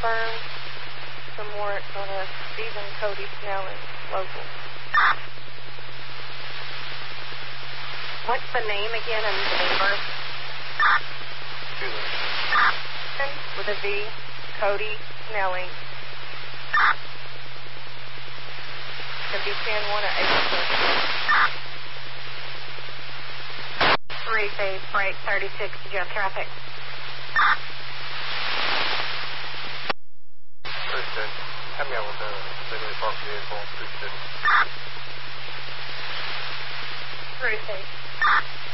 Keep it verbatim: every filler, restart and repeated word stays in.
confirm some warrants on a Stephen Cody Snelling, local. What's the name again and the date of birth? With a V, Cody Snelling. W ten one at eight. Three phase break thirty-six, jet traffic. Thursday. Help me out with the Midway Park vehicle, Thursday. Three phase.